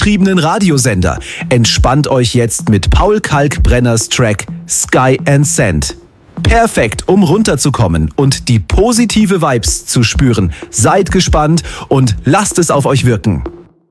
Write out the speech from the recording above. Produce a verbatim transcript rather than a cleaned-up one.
getriebenen Radiosender. Entspannt euch jetzt mit Paul Kalkbrenners Track Sky and Sand. Perfekt, um runterzukommen und die positive Vibes zu spüren. Seid gespannt und lasst es auf euch wirken.